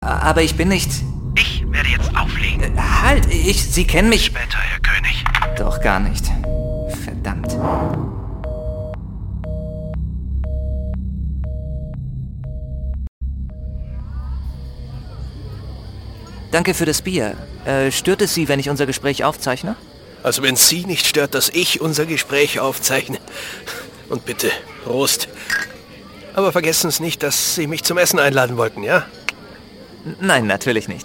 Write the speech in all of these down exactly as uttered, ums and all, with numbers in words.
Aber ich bin nicht... Ich werde jetzt auflegen. Äh, halt, ich... Sie kennen mich... Später, Herr König. Doch gar nicht. Verdammt. Danke für das Bier. Äh, stört es Sie, wenn ich unser Gespräch aufzeichne? Also wenn Sie nicht stört, dass ich unser Gespräch aufzeichne. Und bitte, Prost. Aber vergessen Sie nicht, dass Sie mich zum Essen einladen wollten, ja? Nein, natürlich nicht.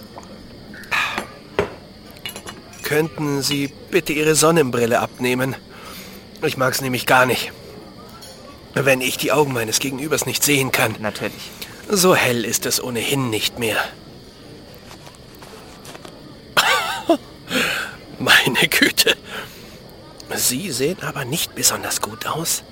Könnten Sie bitte Ihre Sonnenbrille abnehmen? Ich mag es nämlich gar nicht, wenn ich die Augen meines Gegenübers nicht sehen kann. Natürlich. So hell ist es ohnehin nicht mehr. Meine Güte. Sie sehen aber nicht besonders gut aus.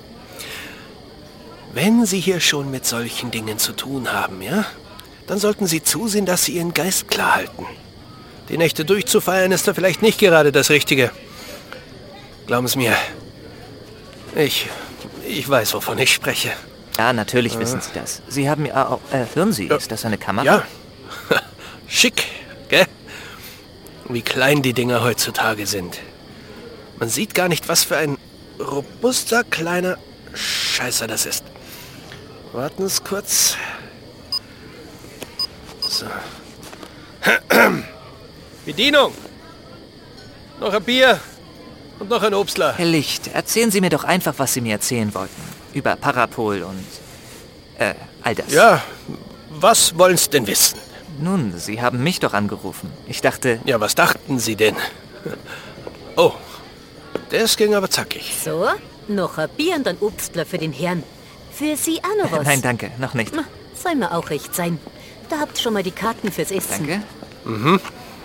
Wenn Sie hier schon mit solchen Dingen zu tun haben, ja, dann sollten Sie zusehen, dass Sie Ihren Geist klar halten. Die Nächte durchzufeiern ist da vielleicht nicht gerade das Richtige. Glauben Sie mir, ich, ich weiß, wovon ich spreche. Ja, natürlich äh. wissen Sie das. Sie haben ja auch... Äh, hören Sie, ja. Ist das eine Kamera? Ja, schick, gell? Wie klein die Dinger heutzutage sind. Man sieht gar nicht, was für ein robuster, kleiner Scheißer das ist. Warten Sie kurz. So. Bedienung! Noch ein Bier und noch ein Obstler. Herr Licht, erzählen Sie mir doch einfach, was Sie mir erzählen wollten. Über Parapol und... Äh, all das. Ja, was wollen Sie denn wissen? Nun, Sie haben mich doch angerufen. Ich dachte... Ja, was dachten Sie denn? Oh, das ging aber zackig. So, noch ein Bier und ein Obstler für den Herrn. Für Sie auch noch was? Nein, danke, noch nicht. Na, soll mir auch recht sein. Da habt ihr schon mal die Karten fürs Essen. Danke. Mhm.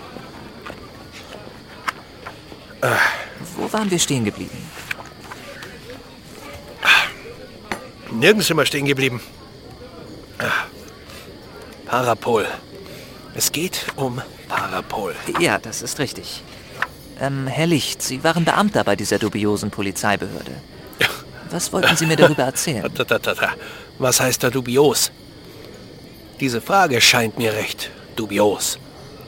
Äh. Wo waren wir stehen geblieben? Nirgends sind wir stehen geblieben. Parapol. Es geht um Parapol. Ja, das ist richtig. Ähm, Herr Licht, Sie waren Beamter bei dieser dubiosen Polizeibehörde. Was wollten Sie mir darüber erzählen? Was heißt da dubios? Diese Frage scheint mir recht dubios.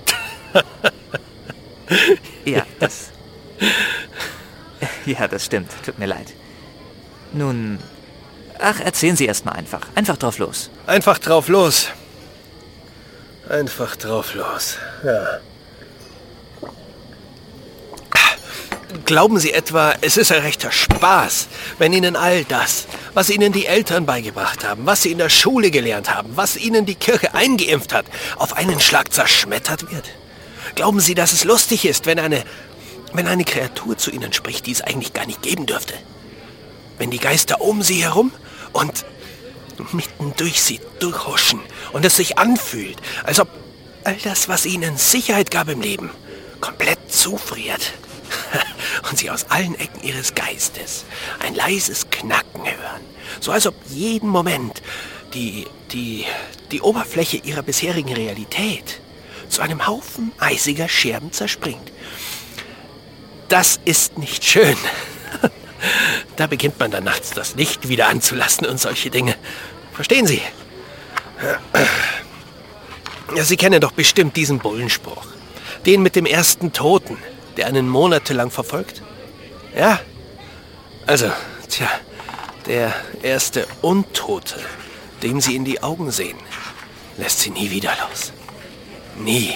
Ja, das... Ja, das stimmt. Tut mir leid. Nun... Ach, erzählen Sie erst mal einfach. Einfach drauf los. Einfach drauf los. Einfach drauf los. Ja. Glauben Sie etwa, es ist ein rechter Spaß, wenn Ihnen all das, was Ihnen die Eltern beigebracht haben, was Sie in der Schule gelernt haben, was Ihnen die Kirche eingeimpft hat, auf einen Schlag zerschmettert wird? Glauben Sie, dass es lustig ist, wenn eine, wenn eine Kreatur zu Ihnen spricht, die es eigentlich gar nicht geben dürfte? Wenn die Geister um Sie herum und mitten durch Sie durchhuschen und es sich anfühlt, als ob all das, was Ihnen Sicherheit gab im Leben, komplett zufriert. Und Sie aus allen Ecken Ihres Geistes ein leises Knacken hören. So als ob jeden Moment die, die, die Oberfläche Ihrer bisherigen Realität zu einem Haufen eisiger Scherben zerspringt. Das ist nicht schön. Da beginnt man dann nachts das Licht wieder anzulassen und solche Dinge. Verstehen Sie? Ja, Sie kennen doch bestimmt diesen Bullenspruch. Den mit dem ersten Toten, der einen monatelang verfolgt. Ja? Also, tja, der erste Untote, dem Sie in die Augen sehen, lässt Sie nie wieder los. Nie.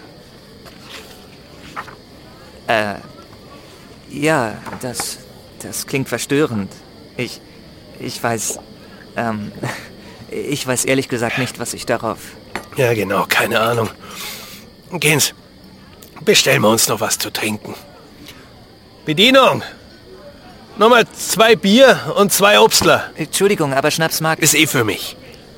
Äh, ja, das, das klingt verstörend. Ich, ich weiß, ähm, ich weiß ehrlich gesagt nicht, was ich darauf... Ja, genau, keine Ahnung. Gehen Sie. Bestellen wir uns noch was zu trinken. Bedienung! Nochmal zwei Bier und zwei Obstler. Entschuldigung, aber Schnaps mag... Ist eh für mich.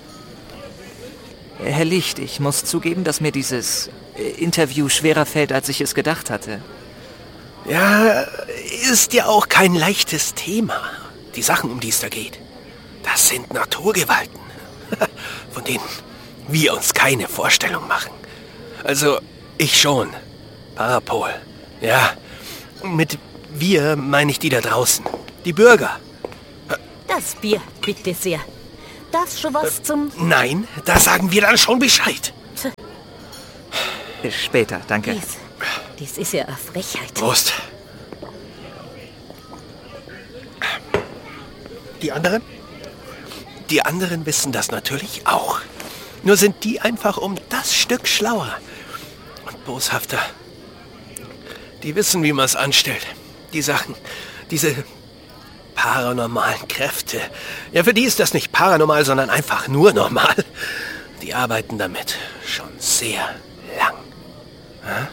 Herr Licht, ich muss zugeben, dass mir dieses Interview schwerer fällt, als ich es gedacht hatte. Ja, ist ja auch kein leichtes Thema. Die Sachen, um die es da geht, das sind Naturgewalten, von denen wir uns keine Vorstellung machen. Also, ich schon. Parapol. Ja, mit wir meine ich die da draußen. Die Bürger. Das Bier, bitte sehr. Das schon was zum... Nein, da sagen wir dann schon Bescheid. Tch, Bis später, danke. Dies, dies ist ja eine Frechheit. Prost. Die anderen? Die anderen wissen das natürlich auch. Nur sind die einfach um das Stück schlauer und boshafter. Die wissen, wie man es anstellt. Die Sachen, diese paranormalen Kräfte. Ja, für die ist das nicht paranormal, sondern einfach nur normal. Die arbeiten damit schon sehr lang. Hm?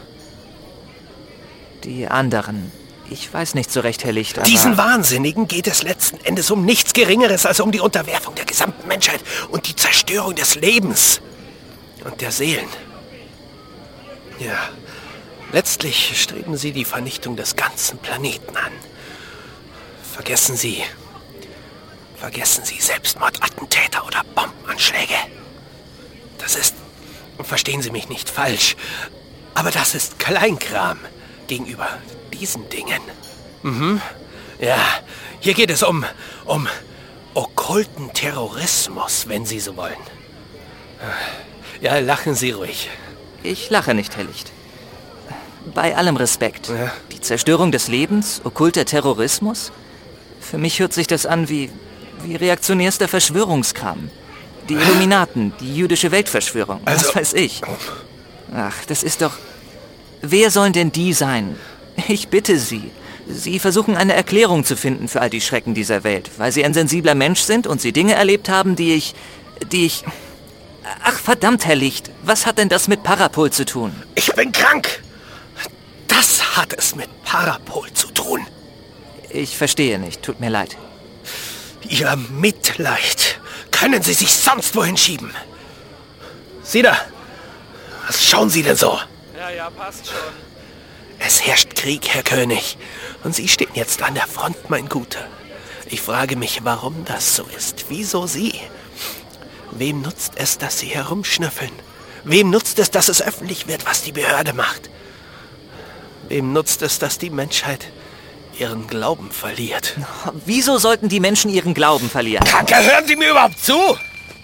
Die anderen. Ich weiß nicht so recht, Herr Licht, aber... Diesen Wahnsinnigen geht es letzten Endes um nichts Geringeres als um die Unterwerfung der gesamten Menschheit und die Zerstörung des Lebens und der Seelen. Ja, letztlich streben sie die Vernichtung des ganzen Planeten an. Vergessen Sie, vergessen Sie Selbstmordattentäter oder Bombenanschläge. Das ist, verstehen Sie mich nicht falsch, aber das ist Kleinkram gegenüber diesen Dingen. Mhm. Ja, hier geht es um, um okkulten Terrorismus, wenn Sie so wollen. Ja, lachen Sie ruhig. Ich lache nicht, Herr Licht. Bei allem Respekt. Ja. Die Zerstörung des Lebens, okkulter Terrorismus? Für mich hört sich das an wie, wie reaktionärster Verschwörungskram. Die Illuminaten, die jüdische Weltverschwörung, Also- was weiß ich. Ach, das ist doch... Wer sollen denn die sein? Ich bitte Sie. Sie versuchen eine Erklärung zu finden für all die Schrecken dieser Welt, weil Sie ein sensibler Mensch sind und Sie Dinge erlebt haben, die ich... die ich... Ach, verdammt, Herr Licht. Was hat denn das mit Parapol zu tun? Ich bin krank. Das hat es mit Parapol zu tun. Ich verstehe nicht. Tut mir leid. Ihr Mitleid können Sie sich sonst wohin schieben. Sie da. Was schauen Sie denn so? Ja, ja, passt schon. Es herrscht Krieg, Herr König. Und Sie stehen jetzt an der Front, mein Guter. Ich frage mich, warum das so ist. Wieso Sie? Wem nutzt es, dass Sie herumschnüffeln? Wem nutzt es, dass es öffentlich wird, was die Behörde macht? Wem nutzt es, dass die Menschheit ihren Glauben verliert? Wieso sollten die Menschen ihren Glauben verlieren? Kacke, hören Sie mir überhaupt zu?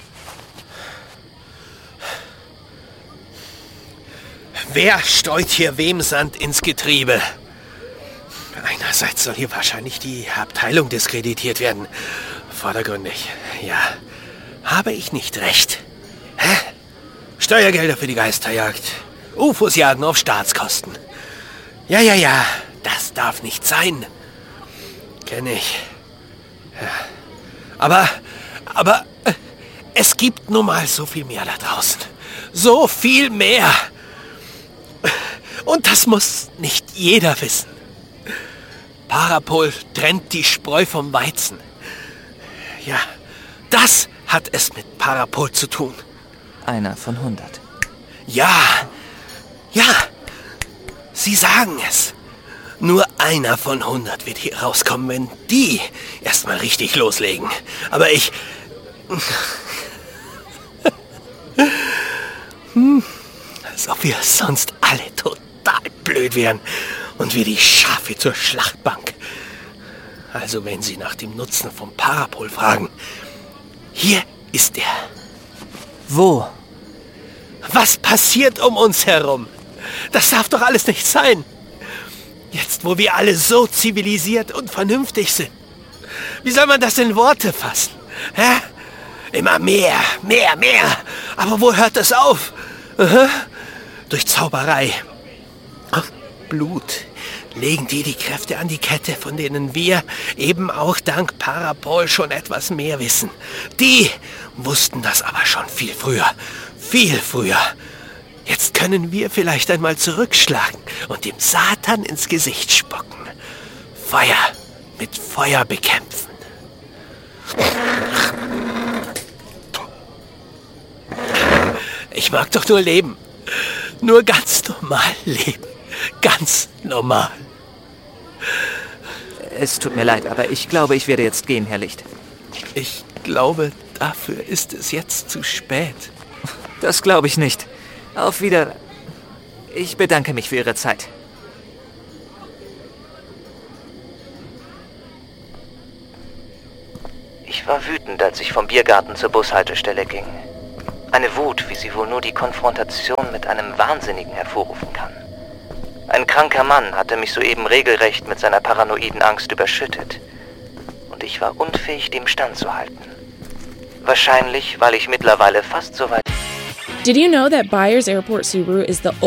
Wer streut hier wem Sand ins Getriebe? Einerseits soll hier wahrscheinlich die Abteilung diskreditiert werden. Vordergründig, ja. Habe ich nicht recht? Hä? Steuergelder für die Geisterjagd. U F Os jagen auf Staatskosten. Ja, ja, ja. Das darf nicht sein. Kenne ich. Ja. Aber, aber, äh, es gibt nun mal so viel mehr da draußen. So viel mehr. Und das muss nicht jeder wissen. Parapol trennt die Spreu vom Weizen. Ja, das hat es mit Parapol zu tun. Einer von hundert. Ja, ja, Sie sagen es. Nur einer von hundert wird hier rauskommen, wenn die erstmal richtig loslegen. Aber ich... hm, als ob wir sonst alle total blöd wären und wie die Schafe zur Schlachtbank. Also wenn Sie nach dem Nutzen vom Parapol fragen, hier ist er. Wo? Was passiert um uns herum? Das darf doch alles nicht sein. Jetzt, wo wir alle so zivilisiert und vernünftig sind. Wie soll man das in Worte fassen? Hä? Immer mehr, mehr, mehr. Aber wo hört das auf? Aha. Durch Zauberei. Auf Blut legen die die Kräfte an die Kette, von denen wir eben auch dank Parapol schon etwas mehr wissen. Die wussten das aber schon viel früher. Viel früher. Jetzt können wir vielleicht einmal zurückschlagen und dem Satan ins Gesicht spucken. Feuer mit Feuer bekämpfen. Ich mag doch nur leben. Nur ganz normal leben. Ganz normal. Es tut mir leid, aber ich glaube, ich werde jetzt gehen, Herr Licht. Ich glaube, dafür ist es jetzt zu spät. Das glaube ich nicht. Auf Wieder... Ich bedanke mich für Ihre Zeit. Ich war wütend, als ich vom Biergarten zur Bushaltestelle ging. Eine Wut, wie sie wohl nur die Konfrontation mit einem Wahnsinnigen hervorrufen kann. Ein kranker Mann hatte mich soeben regelrecht mit seiner paranoiden Angst überschüttet. Und ich war unfähig, dem standzuhalten. Wahrscheinlich, weil ich mittlerweile fast so weit... Did you know that Byers Airport Subaru is the